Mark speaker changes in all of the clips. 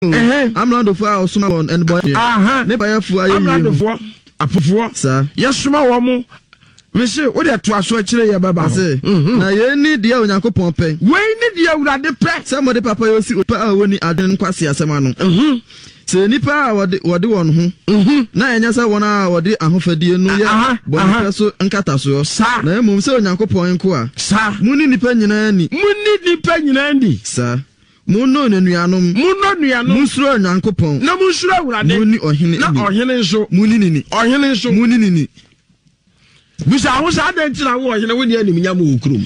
Speaker 1: Amrando for our summer and boy. Never for Amrando for a poor, sir. Yes, small woman. Monsieur, what are to us? What you baba say? Now you need the Yanko Pompe. When did you have the press? Somebody, Papa, you see, when I didn't quasi as a man. Say, Nipa, what do one who? Now, yes, I want our day and for the new year. So, and Catasso, sir. No, Mum, so Yanko Poinqua, sir. Moon independent, Moon independent, sir. Muno nuanum muno nuanum musro nyankopon na musro awurade muni ohene na ohene so munini ohene so munini bisa ho sa adanti na wo ohene woni anim nyam okurum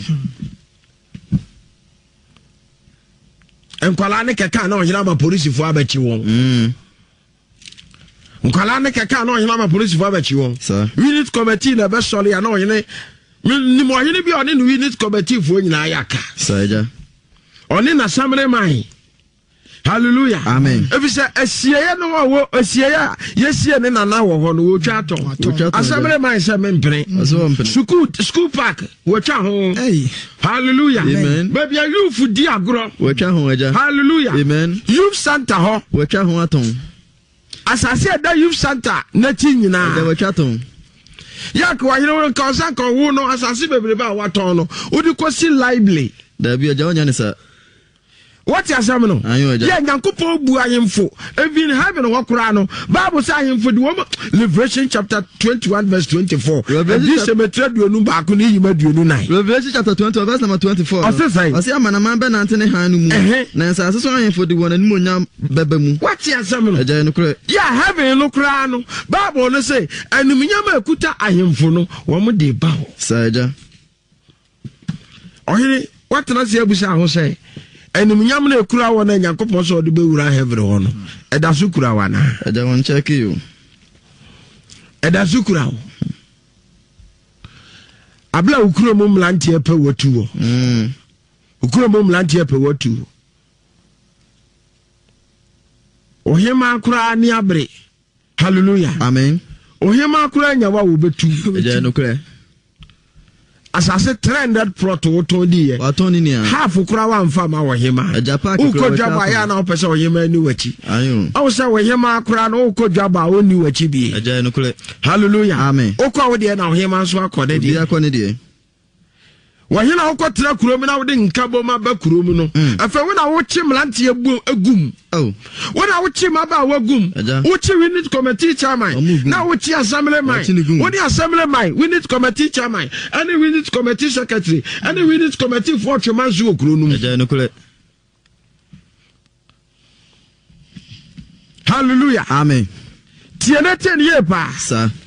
Speaker 1: enkwala ne keka na ohene ama police fo abachi won enkwala ne keka na ohene ama police fo abachi won unit committee na be sole ya na ohene ni mo ohene bi oni unit committee fo nyina ayaka saja Oni na samre mai. Hallelujah. Amen. If you say asiye no wo asiye yesie ne nana wo ho no wo twa to. Asamre mai se mempene. School park wo twa ho. Hey. Hallelujah. Amen. Baby you fu di agro. Wo twa ho aja. Hallelujah. Amen. Youth center ho. Wo twa ho aton. Asase da youth center na ti nyina. Da wo twa ton. Yak wa hino kan san kan wo no asase bebre ba wa ton no. Odi kosi library. Da bi aja onya ne sa. What you say no? Yeah, Nyankopon bu ayemfo. Even heaven wakura no. Bible say ayemfo the woman. Revelation chapter 21 verse 24. This cemetery duonu ba ko ni yima duonu nine. Revelation chapter 20 verse number 24. I say amana man be nante ne han no mu. Na nsa so ayemfo the one animu nya beba mu. What you say no? Aja no kure. Yeah, heaven no kura no. Bible no say animu nya ma kuta ayemfo no wo mo de ba ho. Saja. Ohiri what na say abusa ho say Enyam na ekura wona Nyankopon so de bewura heaven ho no eda so kura wana eda won check you eda so kura ho abla ukura mum lantie pe watu ho ukura mum lantie pe watu ohema kura ni abre hallelujah amen ohema kura nyawa wo betu eda no kura asase 300 plot woto di ye watoni ni half kura wa mfa ma wohema ukodwaba ya na opese wohema ni wachi ayo o se wohema kura no ukodwaba oni wachi bi aja no kule hallelujah amen okwa wo de na wohema so akode di akone di wohena ukotra kurom na wo de nkabo ma ba kurom no afa wo na wo chi mlante agum oh wo na wo chi ma ba wagum wo chi unit committee chairman na wo chi assembly man wo ni assembly man unit committee chairman and unit committee secretary and unit committee for chairman zu okuro no aja no kule hallelujah amen tienete ni e pa sa